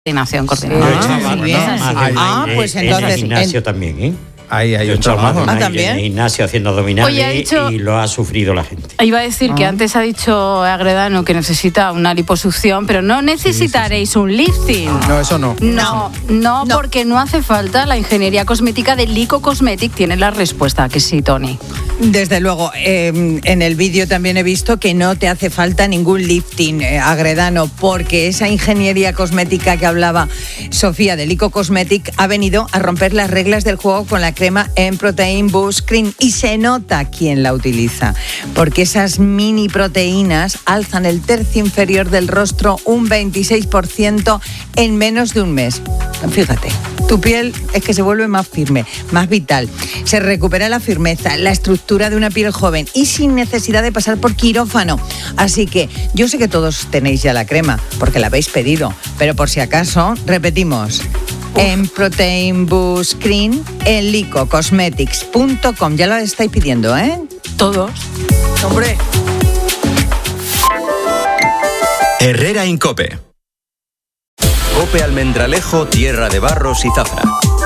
coordinación. Pues entonces en el gimnasio también, ¿eh? Ahí hay un trabajo. también. En el gimnasio haciendo abdominales y lo ha sufrido la gente. Iba a decir que antes ha dicho Agredano que necesita una liposucción, pero no necesitaréis un lifting. No, eso no. No, porque no hace falta. La ingeniería cosmética de Lico Cosmetic tiene la respuesta, que sí, Tony. Desde luego, en el vídeo también he visto que no te hace falta ningún lifting, Agredano, porque esa ingeniería cosmética que hablaba Sofía de Lico Cosmetic ha venido a romper las reglas del juego con la crema M-Protein Boost Cream, y se nota quién la utiliza, porque esas mini proteínas alzan el tercio inferior del rostro un 26% en menos de un mes. Fíjate, tu piel es que se vuelve más firme, más vital, se recupera la firmeza, la estructura de una piel joven y sin necesidad de pasar por quirófano. Así que yo sé que todos tenéis ya la crema porque la habéis pedido, pero por si acaso, repetimos, M-Protein Boost Cream en licocosmetics.com. Ya lo estáis pidiendo, ¿eh? Todos. ¡Hombre! Herrera Incope. Cope Almendralejo, tierra de barros y zafra.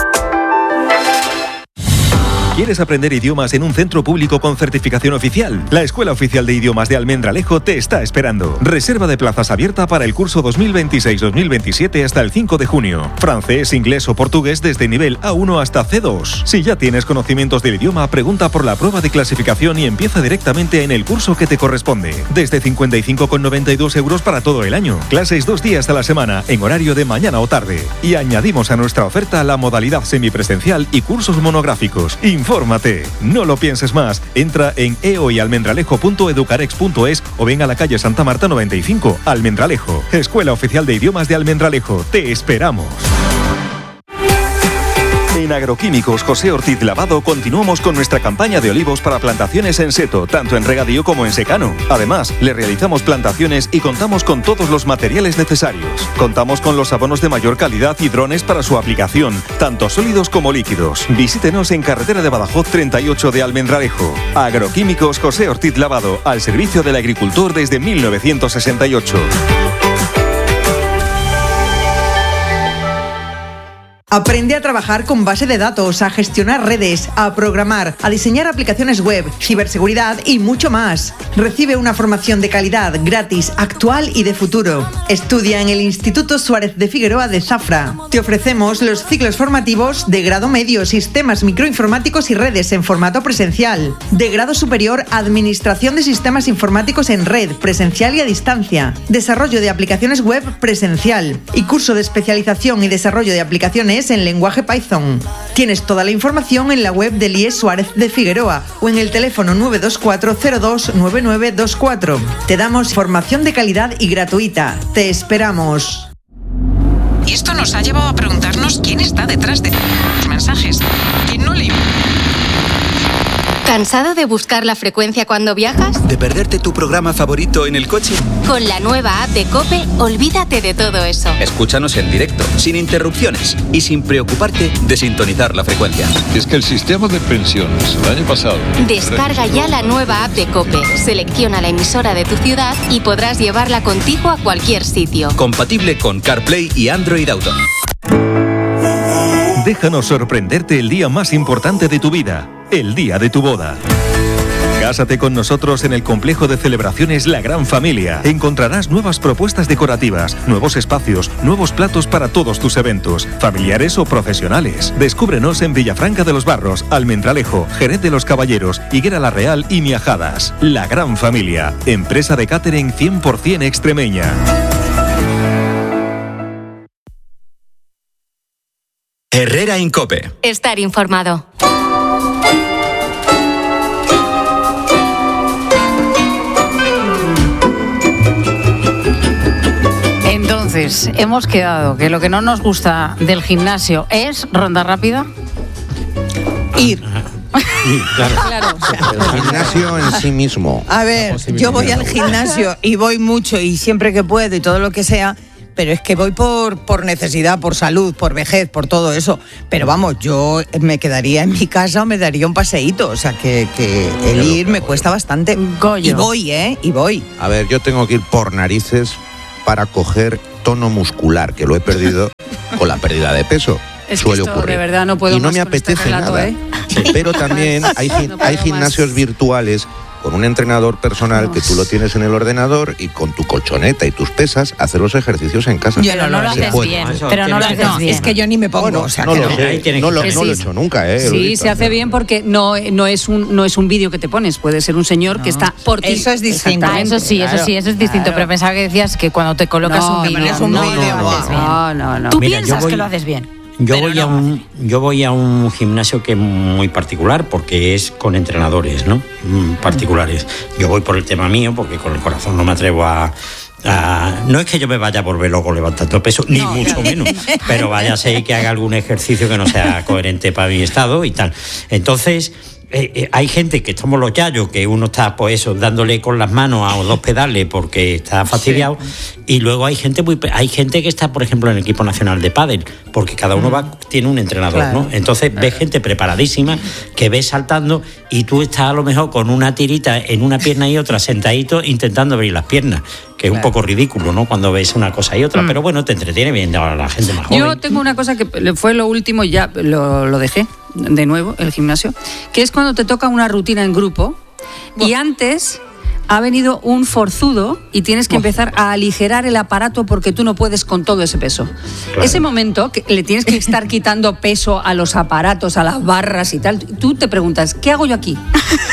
¿Quieres aprender idiomas en un centro público con certificación oficial? La Escuela Oficial de Idiomas de Almendralejo te está esperando. Reserva de plazas abierta para el curso 2026-2027 hasta el 5 de junio. Francés, inglés o portugués desde nivel A1 hasta C2. Si ya tienes conocimientos del idioma, pregunta por la prueba de clasificación y empieza directamente en el curso que te corresponde. Desde 55,92 euros para todo el año. Clases 2 días a la semana en horario de mañana o tarde. Y añadimos a nuestra oferta la modalidad semipresencial y cursos monográficos. Infórmate, no lo pienses más. Entra en eoyalmendralejo.educarex.es o ven a la calle Santa Marta 95, Almendralejo. Escuela Oficial de Idiomas de Almendralejo. Te esperamos. En Agroquímicos José Ortiz Lavado continuamos con nuestra campaña de olivos para plantaciones en seto, tanto en regadío como en secano. Además, le realizamos plantaciones y contamos con todos los materiales necesarios. Contamos con los abonos de mayor calidad y drones para su aplicación, tanto sólidos como líquidos. Visítenos en carretera de Badajoz 38 de Almendralejo. Agroquímicos José Ortiz Lavado, al servicio del agricultor desde 1968. Aprende a trabajar con base de datos, a gestionar redes, a programar, a diseñar aplicaciones web, ciberseguridad y mucho más. Recibe una formación de calidad, gratis, actual y de futuro. Estudia en el Instituto Suárez de Figueroa de Zafra. Te ofrecemos los ciclos formativos de grado medio, sistemas microinformáticos y redes en formato presencial. De grado superior, administración de sistemas informáticos en red, presencial y a distancia. Desarrollo de aplicaciones web presencial. Y curso de especialización y desarrollo de aplicaciones en lenguaje Python. Tienes toda la información en la web del IES Suárez de Figueroa o en el teléfono 924029924. Te damos formación de calidad y gratuita. Te esperamos. Y esto nos ha llevado a preguntarnos quién está detrás de los mensajes. ¿Quién no le... ¿Cansado de buscar la frecuencia cuando viajas? ¿De perderte tu programa favorito en el coche? Con la nueva app de COPE, olvídate de todo eso. Escúchanos en directo, sin interrupciones y sin preocuparte de sintonizar la frecuencia. Es que el sistema de pensiones el año pasado... Descarga ya la nueva app de COPE, selecciona la emisora de tu ciudad y podrás llevarla contigo a cualquier sitio. Compatible con CarPlay y Android Auto. Déjanos sorprenderte el día más importante de tu vida, el día de tu boda. Cásate con nosotros en el complejo de celebraciones La Gran Familia. Encontrarás nuevas propuestas decorativas, nuevos espacios, nuevos platos para todos tus eventos, familiares o profesionales. Descúbrenos en Villafranca de los Barros, Almendralejo, Jerez de los Caballeros, Higuera la Real y Miajadas. La Gran Familia, empresa de catering 100% extremeña. Herrera Incope. Estar informado. Entonces, hemos quedado que lo que no nos gusta del gimnasio es ronda rápida. Ir. Claro. El gimnasio en sí mismo. A ver, yo voy al gimnasio y voy mucho y siempre que puedo y todo lo que sea, pero es que voy por necesidad, por salud, por vejez, por todo eso. Pero vamos, yo me quedaría en mi casa o me daría un paseíto. O sea, que el ir me cuesta bastante. Goyo. Y voy, Y voy. A ver, yo tengo que ir por narices para coger tono muscular, que lo he perdido con la pérdida de peso. Es Suele que esto, ocurrir. de verdad, no puedo y no más me con este apetece relato, nada. Sí. Pero también hay No puedo gimnasios más. virtuales con un entrenador personal que tú lo tienes en el ordenador y con tu colchoneta y tus pesas hacer los ejercicios en casa. Yo no lo Se haces puede. bien. Eso Pero no lo tiene- haces bien. Es que yo ni me pongo, Bueno, o sea, no que lo no. sé, Ahí tiene no que lo ser. he hecho nunca, lo he Sí, visto. se hace bien porque no es un vídeo que te pones, puede ser un señor que está por ti. Eso es distinto. Exactamente. Eso es distinto, Claro. pero pensaba que decías que cuando te colocas No, un te vídeo, pones un vídeo, lo haces bien. no. Tú Mira, yo piensas voy- que lo haces bien. Yo Pero voy a un gimnasio que es muy particular porque es con entrenadores, ¿no? Particulares. Yo voy por el tema mío porque con el corazón no me atrevo a no es que yo me vaya a volver loco levantando peso, ni mucho menos, pero váyase que haga algún ejercicio que no sea coherente para mi estado y tal. Entonces, hay gente que somos los yayos, que uno está pues eso, dándole con las manos a 2 pedales porque está fastidiado, y luego hay gente que está, por ejemplo, en el equipo nacional de pádel, porque cada uno tiene un entrenador, Claro. ¿no? Entonces ves gente preparadísima que ves saltando y tú estás a lo mejor con una tirita en una pierna y otra sentadito intentando abrir las piernas, que es un poco ridículo, ¿no? Cuando ves una cosa y otra, pero bueno, te entretiene bien a la gente más joven. Yo tengo una cosa que fue lo último, ya lo dejé de nuevo, el gimnasio, que es cuando te toca una rutina en grupo y antes ha venido un forzudo y tienes que empezar a aligerar el aparato porque tú no puedes con todo ese peso. Claro. Ese momento que le tienes que estar quitando peso a los aparatos, a las barras y tal, tú te preguntas, ¿qué hago yo aquí?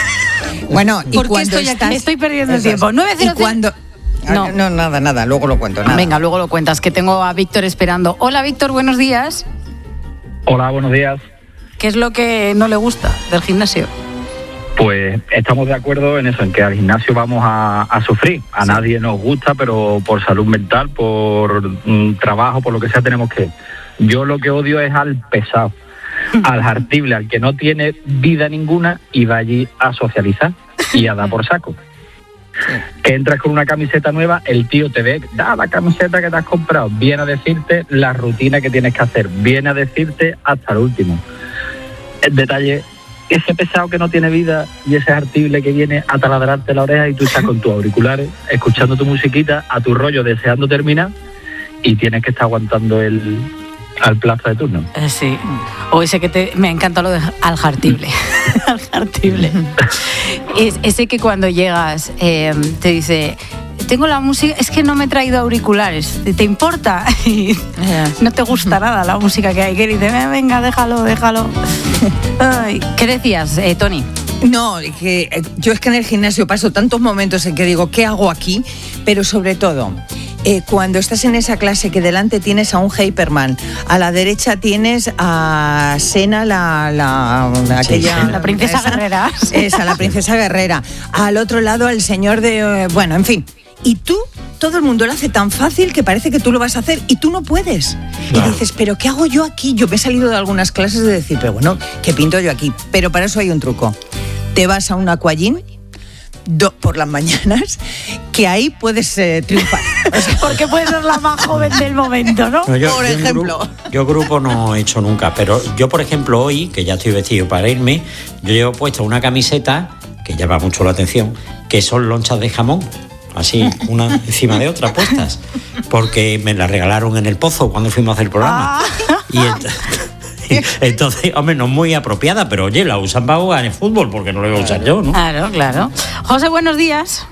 Bueno, y ¿Por qué cuando estoy aquí? estás... Estoy perdiendo el Eso es. tiempo. 900. Y cuando... No. No, nada, luego lo cuento. Nada. Venga, luego lo cuentas, que tengo a Víctor esperando. Hola, Víctor, buenos días. Hola, buenos días. ¿Qué es lo que no le gusta del gimnasio? Pues estamos de acuerdo en eso, en que al gimnasio vamos a sufrir. A nadie nos gusta, pero por salud mental, por trabajo, por lo que sea, tenemos que... Yo lo que odio es al pesado, al hartible, al que no tiene vida ninguna y va allí a socializar y a dar por saco. Que entras con una camiseta nueva, el tío te ve, da la camiseta que te has comprado, viene a decirte la rutina que tienes que hacer, viene a decirte hasta el último. El detalle, ese pesado que no tiene vida y ese artible que viene a taladrarte la oreja y tú estás con tus auriculares, escuchando tu musiquita, a tu rollo, deseando terminar y tienes que estar aguantando al plazo de turno. Sí. O ese que me encanta lo de al jartible. Al jartible. Ese que cuando llegas te dice, tengo la música, es que no me he traído auriculares, ¿te importa? Y no te gusta nada la música que hay, que dice, venga, déjalo. Ay, ¿qué decías, Tony? No, que yo es que en el gimnasio paso tantos momentos en que digo, ¿qué hago aquí? Pero sobre todo, cuando estás en esa clase que delante tienes a un Hyperman, a la derecha tienes a Sena, aquella... La princesa guerrera. Esa, la princesa guerrera. Al otro lado al señor de... bueno, en fin. Y tú, todo el mundo lo hace tan fácil que parece que tú lo vas a hacer y tú no puedes. Claro. Y dices, ¿pero qué hago yo aquí? Yo me he salido de algunas clases de decir, pero bueno, ¿qué pinto yo aquí? Pero para eso hay un truco. Te vas a un aquagym por las mañanas, que ahí puedes triunfar. O sea, Porque puedes ser la más joven del momento, ¿no? No, por ejemplo. Yo grupo no he hecho nunca, pero yo, por ejemplo, hoy, que ya estoy vestido para irme, yo llevo puesto una camiseta que llama mucho la atención, que son lonchas de jamón, así, una encima de otra puestas, porque me la regalaron en el Pozo cuando fuimos a hacer el programa. Y entonces, hombre, no es muy apropiada, pero oye, la usan para jugar en fútbol, porque no lo voy a usar yo, ¿no? Claro. José, buenos días.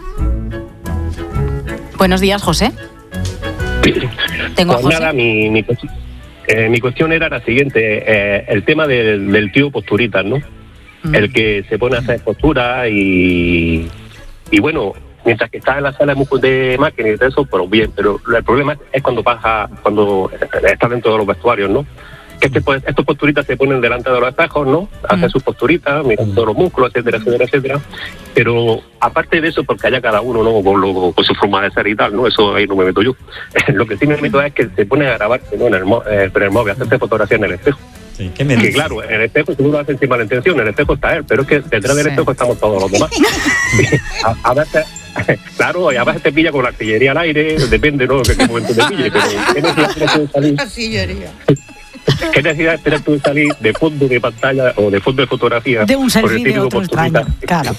Buenos días, José. Tengo a Pues José. nada, mi cuestión era la siguiente, el tema del tío posturitas, ¿no? El que se pone a hacer posturas y bueno, mientras que estás en la sala de máquina y de eso, pero bien, pero el problema es cuando estás dentro de los vestuarios, ¿no? Que estos posturitas se ponen delante de los espejos, ¿no? Hacen sus posturitas, miran todos los músculos, etcétera. Pero aparte de eso, porque haya cada uno, ¿no? Con su forma de ser y tal, ¿no? Eso ahí no me meto yo. Lo que sí me meto es que se pone a grabarse, ¿no? En el móvil, hacerse fotografía en el espejo. Sí, ¿qué me Que dices? claro, en el espejo seguro lo hacen sin mala intención, en el espejo está él, pero es que detrás del espejo estamos todos los demás. A veces, claro, y a veces te pilla con la artillería al aire, depende, ¿no? De qué momento te pille, pero ¿qué necesidad tienes tú de salir? ¿Qué necesidad tienes tú de salir de fondo de pantalla o de fondo de fotografía? De un con el selfie de típico otro posturita? extraño, claro.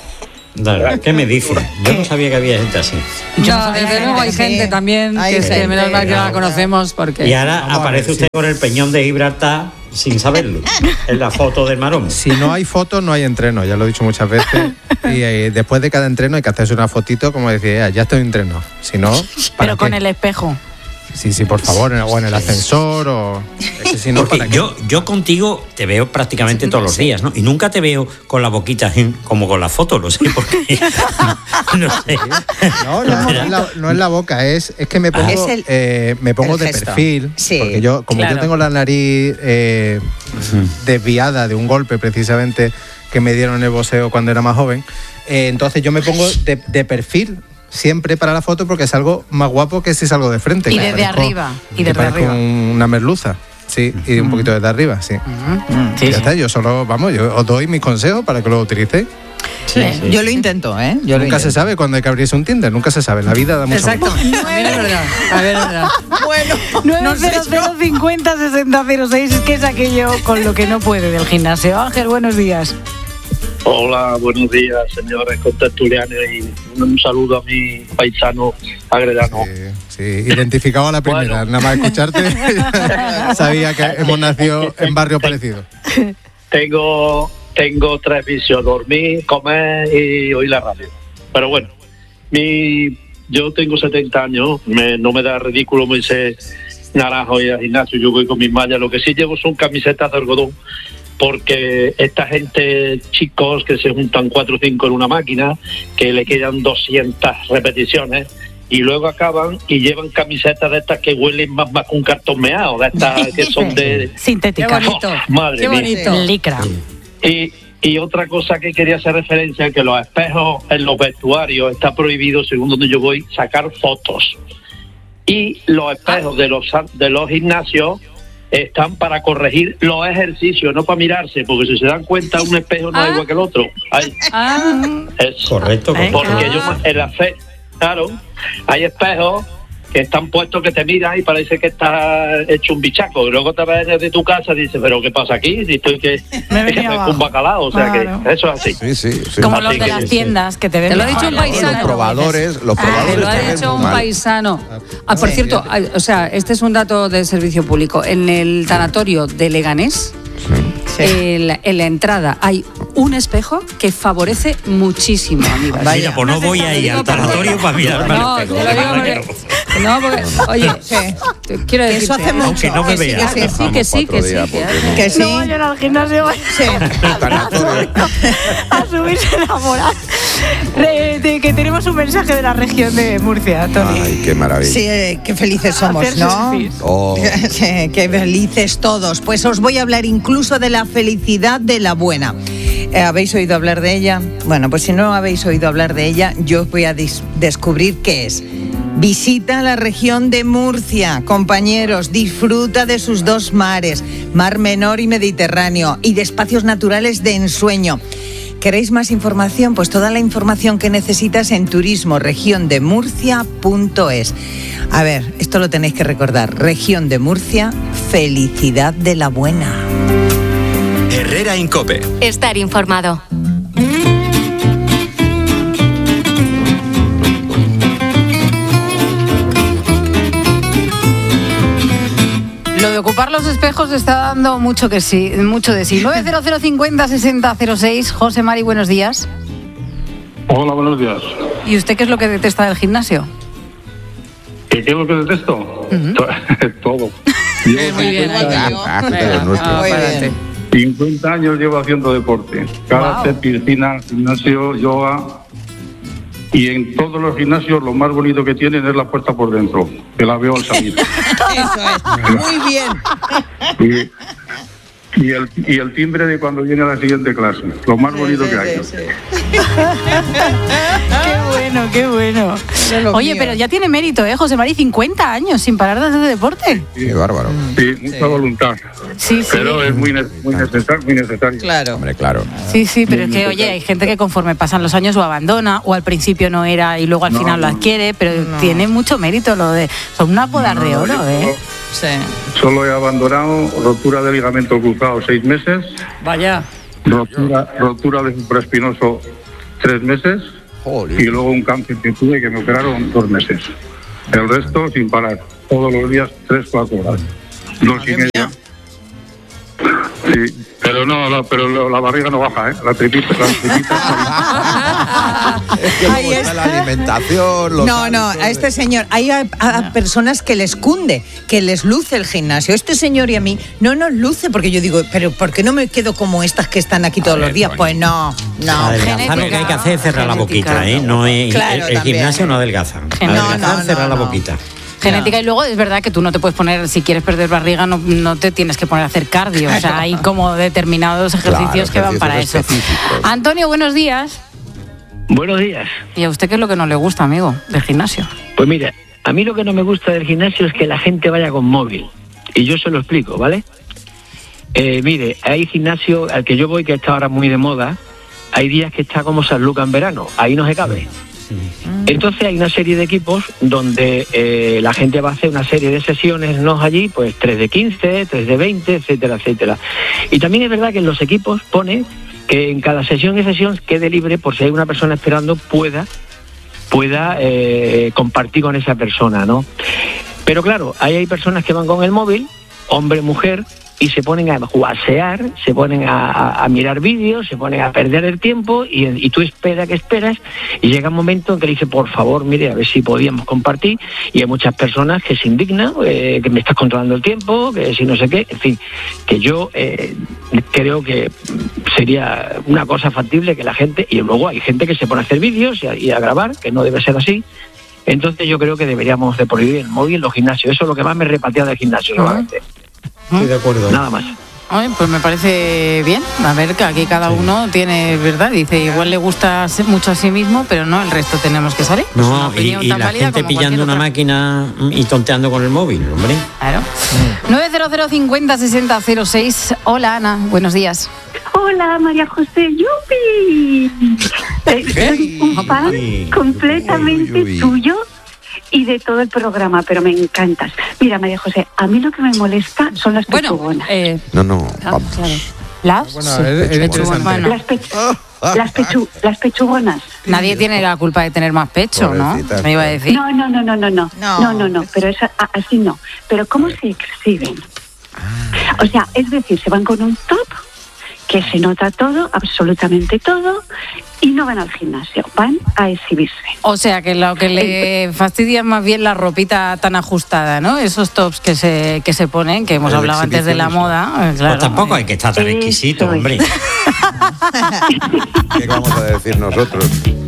¿Qué me dices? Yo no sabía que había gente así. No, desde luego hay gente también que es que menos mal que la conocemos porque... Y ahora aparece usted con el peñón de Gibraltar sin saberlo, en la foto del Marón. Si no hay fotos, no hay entreno, ya lo he dicho muchas veces. Y después de cada entreno hay que hacerse una fotito como decir, ya estoy en entreno. Si no, pero con el espejo. Sí, por favor, o en el ascensor o... Es que si no, porque yo contigo te veo prácticamente todos los días, ¿no? Y nunca te veo con la boquita como con la foto, no sé por qué. No sé. No es la boca, es que me pongo, me pongo de perfil. Sí, porque yo tengo la nariz desviada de un golpe precisamente que me dieron en el boxeo cuando era más joven, entonces yo me pongo de perfil siempre para la foto porque es algo más guapo que si salgo de frente. Y desde arriba. Y desde arriba. Una merluza. Sí, y un poquito desde arriba, sí. Ya está, yo solo, yo os doy mis consejos para que lo utilicéis. Sí. Yo lo intento, ¿eh? Nunca se sabe cuando hay que abrirse un Tinder, nunca se sabe. La vida da mucho. Exacto. También es verdad. A ver, es verdad. Bueno, 90050 6006 es que es aquello con lo que no puede del gimnasio. Ángel, buenos días. Hola, buenos días, señores contertulianos, y un saludo a mi paisano agredano. Sí, identificado a la primera, nada más escucharte, sabía que hemos nacido en barrio parecido. Tengo 3 vicios: dormir, comer y oír la radio. Pero bueno, yo tengo 70 años, no me da ridículo, me dice naranjo y al gimnasio, yo voy con mis mallas, lo que sí llevo son camisetas de algodón, porque esta gente, chicos, que se juntan 4 o 5 en una máquina, que le quedan 200 repeticiones, y luego acaban y llevan camisetas de estas que huelen más que un cartón meado, de estas que son de... sintética. Qué bonito. Madre Qué bonito. mía. Licra. Y otra cosa que quería hacer referencia es que los espejos en los vestuarios está prohibido, según donde yo voy, sacar fotos. Y los espejos de los gimnasios están para corregir los ejercicios, no para mirarse, porque si se dan cuenta, un espejo no es igual que el otro. Es correcto. Porque claro, hay espejos que están puestos que te miran y parece que estás hecho un bichaco. Y luego te ves desde tu casa y dices, ¿pero qué pasa aquí? Si estoy que un bacalao, o sea que eso es así. Sí. Como Así los de las tiendas que te ven. Te lo ha dicho un paisano. Los probadores te lo ha dicho un paisano. Por cierto, o sea, este es un dato de servicio público. En el tanatorio de Leganés, en la entrada hay un espejo que favorece muchísimo, amigas. Mira, pues no voy ahí al tanatorio para mirarme al espejo. Porque, oye, quiero decir, eso hace mucho. Aunque no me vea. Que sí. No vayan al gimnasio, a subirse la moral. Que tenemos un mensaje de la región de Murcia, Tony. Ay, qué maravilla. Sí, qué felices somos, ¿no? Sí, qué felices todos. Pues os voy a hablar incluso de la felicidad de la buena. ¿Habéis oído hablar de ella? Bueno, pues si no habéis oído hablar de ella, yo os voy a descubrir qué es. Visita la región de Murcia, compañeros, disfruta de sus 2 mares, Mar Menor y Mediterráneo, y de espacios naturales de ensueño. ¿Queréis más información? Pues toda la información que necesitas en turismoregiondemurcia.es. A ver, esto lo tenéis que recordar. Región de Murcia, felicidad de la buena. Herrera en COPE. Estar informado. Lo de ocupar los espejos está dando mucho de sí. 90050 6006. José Mari, buenos días. Hola, buenos días. ¿Y usted qué es lo que detesta del gimnasio? ¿Qué es lo que detesto? Todo. Muy bien. 50 años llevo haciendo deporte. Karate, piscina, gimnasio, yoga. Y en todos los gimnasios lo más bonito que tienen es la puerta por dentro, que la veo al salir. Eso es, muy bien. Y el timbre de cuando viene a la siguiente clase, lo más bonito que hay. Sí. Qué bueno. Oye, pero ya tiene mérito, José Mari, 50 años sin parar de hacer deporte. Sí, bárbaro. Sí, mucha voluntad. Sí. Pero es muy necesario. Claro. Hombre, claro. Sí, pero es que, oye, hay gente que conforme pasan los años lo abandona, o al principio no era y luego al final lo adquiere, pero tiene mucho mérito lo de... Son unas bodas de oro, Sí. Solo he abandonado rotura de ligamento cruzado 6 meses. Vaya. Rotura de supraespinoso 3 meses. Y luego un cáncer que tuve que me operaron 2 meses. El resto sin parar, todos los días 3-4 horas. 2,5. Sí, pero pero la barriga no baja, ¿eh? La tripita. Es que luego está la alimentación. No, a este señor, hay a personas que les cunde, que les luce el gimnasio. Este señor y a mí no nos luce, porque yo digo, pero ¿por qué no me quedo como estas que están aquí todos los días? Pues no. Adelgazar lo que hay que hacer es cerrar la boquita, ¿eh? No es, Claro, el gimnasio no adelgaza. Adelgazar, cerrar la boquita. Genética, y luego es verdad que tú no te puedes poner, si quieres perder barriga, no te tienes que poner a hacer cardio. O sea, hay como determinados ejercicios que van para eso. Antonio, buenos días. Buenos días. ¿Y a usted qué es lo que no le gusta, amigo, del gimnasio? Pues mira, a mí lo que no me gusta del gimnasio es que la gente vaya con móvil. Y yo se lo explico, ¿vale? Mire, hay gimnasio al que yo voy, que está ahora muy de moda. Hay días que está como San Lucas en verano. Ahí no se cabe. Entonces hay una serie de equipos donde la gente va a hacer una serie de sesiones, ¿no? Allí, pues 3 de 15, 3 de 20, etcétera, etcétera. Y también es verdad que en los equipos pone que en cada sesión y sesión quede libre, por si hay una persona esperando, pueda compartir con esa persona, ¿no? Pero claro, ahí hay personas que van con el móvil, hombre, mujer, y se ponen a jugasear, se ponen a mirar vídeos, se ponen a perder el tiempo y tú esperas, y llega un momento en que le dice, por favor, mire, a ver si podíamos compartir, y hay muchas personas que se indignan, que me estás controlando el tiempo, que si no sé qué, en fin, que yo creo que sería una cosa factible que la gente, y luego hay gente que se pone a hacer vídeos y a grabar, que no debe ser así. Entonces yo creo que deberíamos de prohibir el móvil en los gimnasios. Eso es lo que más me repatea del gimnasio, solamente. Estoy de acuerdo. Nada más. Ay, pues me parece bien. A ver, que aquí cada uno tiene, ¿verdad? Dice, igual le gusta mucho a sí mismo, pero no, el resto tenemos que salir. Pues no, y la gente pillando una máquina y tonteando con el móvil, hombre. Claro. 900 50 60 06. Hola, Ana, buenos días. Hola, María José. ¡Yupi! Soy un fan completamente tuyo y de todo el programa, pero me encantas. Mira, María José, a mí lo que me molesta son las pechugonas. Vamos. Las pechugonas. Nadie tiene la culpa de tener más pecho, ¿no? Me iba a decir. No, pero eso, así no. Pero ¿cómo se exhiben? O sea, es decir, se van con un top que se nota todo, absolutamente todo, y no van al gimnasio, van a exhibirse. O sea, que lo que le fastidia es más bien la ropita tan ajustada, ¿no? Esos tops que se ponen, que hemos hablado antes de la moda. Claro, pues tampoco hay que estar tan exquisito, hombre. ¿Qué vamos a decir nosotros?